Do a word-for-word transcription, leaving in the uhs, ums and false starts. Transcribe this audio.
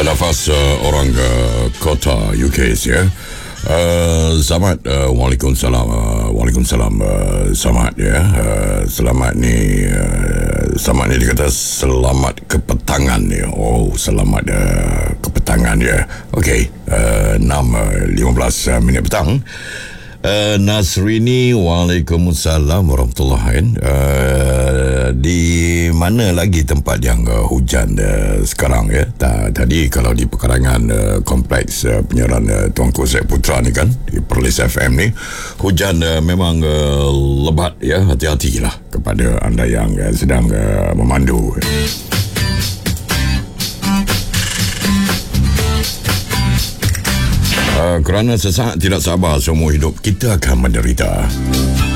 uh, nafas uh, orang uh, kota U K ya. Uh, Samad, uh, Waalaikumsalam, uh, Waalaikumsalam, uh, Samad ya. Uh, selamat ni, uh, Samad ni dikata selamat kepetangan ya. Oh, selamat uh, kepetangan ya. Okey, uh, enam lima belas uh, minit petang. Uh, Nasrini, Waalaikumsalam warahmatullahi uh, di mana lagi tempat yang uh, hujan uh, sekarang ya. Ta- tadi kalau di pekarangan uh, kompleks uh, penyiaran uh, Tuanku Zack Putra ni kan, di Perlis F M ni, hujan uh, memang uh, lebat ya. Hati-hatilah kepada anda yang uh, sedang uh, memandu. Uh, kerana sesaat tidak sabar seumur hidup kita akan menderita.